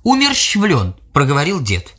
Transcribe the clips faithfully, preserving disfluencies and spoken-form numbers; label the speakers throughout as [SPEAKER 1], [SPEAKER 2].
[SPEAKER 1] умерщвлен», — проговорил дед.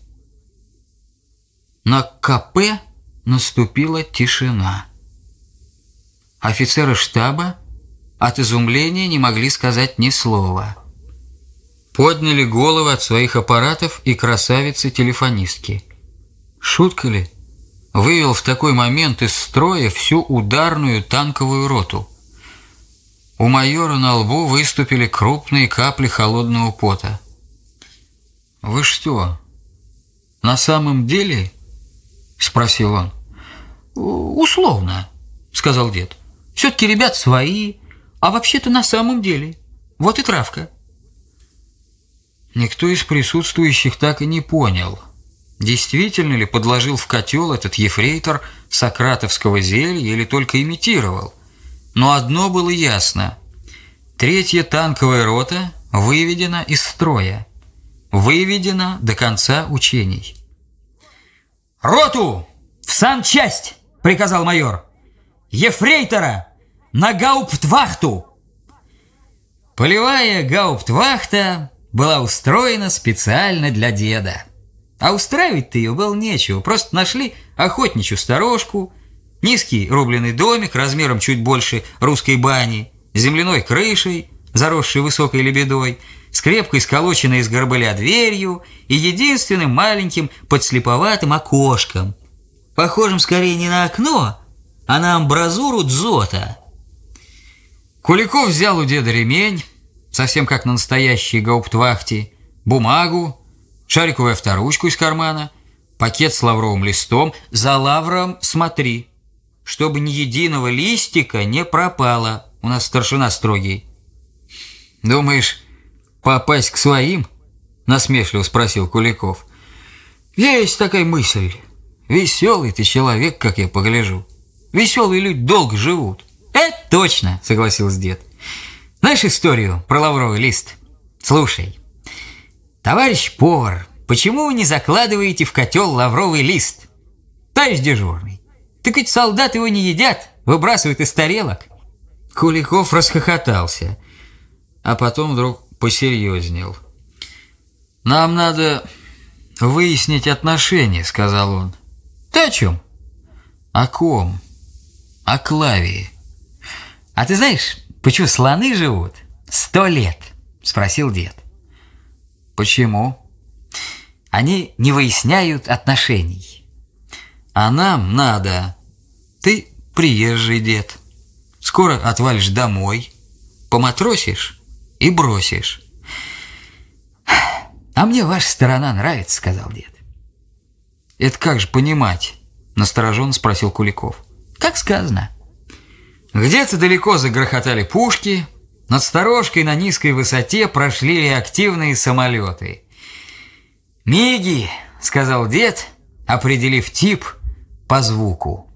[SPEAKER 1] На КП наступила тишина. Офицеры штаба от изумления не могли сказать ни слова. Подняли головы от своих аппаратов и красавицы-телефонистки. Шутка ли? Вывел в такой момент из строя всю ударную танковую роту. У майора на лбу выступили крупные капли холодного пота. «Вы что, на самом деле?» — спросил он.
[SPEAKER 2] «Условно», — сказал дед. «Все-таки ребят свои, а вообще-то на самом деле. Вот и травка».
[SPEAKER 1] Никто из присутствующих так и не понял, действительно ли подложил в котел этот ефрейтор сократовского зелья или только имитировал. Но одно было ясно. Третья танковая рота выведена из строя. Выведена до конца учений.
[SPEAKER 2] «Роту в санчасть!» — приказал майор. «Ефрейтора на гауптвахту!» Полевая гауптвахта была устроена специально для деда. А устраивать-то ее было нечего. Просто нашли охотничью сторожку, низкий рубленый домик размером чуть больше русской бани, с земляной крышей, заросшей высокой лебедой, с крепкой сколоченной из горбыля дверью и единственным маленьким подслеповатым окошком, похожим скорее не на окно, а на амбразуру дзота.
[SPEAKER 1] Куликов взял у деда ремень, совсем как на настоящей гауптвахте, бумагу, шариковую авторучку из кармана, пакет с лавровым листом. «За лавром смотри, чтобы ни единого листика не пропало. У нас старшина строгий». «Думаешь, попасть к своим?» — насмешливо спросил Куликов. «Есть такая мысль. Веселый ты человек, как я погляжу. Веселые люди долго живут».
[SPEAKER 2] «Это точно», — согласился дед. «Знаешь историю про лавровый лист? Слушай. Товарищ повар, почему вы не закладываете в котел лавровый лист? Товарищ дежурный, так ведь солдаты его не едят, выбрасывают из тарелок».
[SPEAKER 1] Куликов расхохотался, а потом вдруг посерьезнел. «Нам надо выяснить отношения», — сказал он.
[SPEAKER 2] «Ты о чем?»
[SPEAKER 1] «О ком? О Клавии».
[SPEAKER 2] «А ты знаешь, почему слоны живут сто лет?» — спросил дед.
[SPEAKER 1] «Почему?»
[SPEAKER 2] «Они не выясняют отношений».
[SPEAKER 1] «А нам надо. Ты приезжий, дед. Скоро отвалишь домой, поматросишь и бросишь».
[SPEAKER 2] «А мне ваша сторона нравится», — сказал дед.
[SPEAKER 1] «Это как же понимать?» — настороженно спросил Куликов.
[SPEAKER 2] «Как сказано».
[SPEAKER 1] Где-то далеко загрохотали пушки, над сторожкой на низкой высоте прошли реактивные самолеты.
[SPEAKER 2] «Миги», — сказал дед, определив тип по звуку.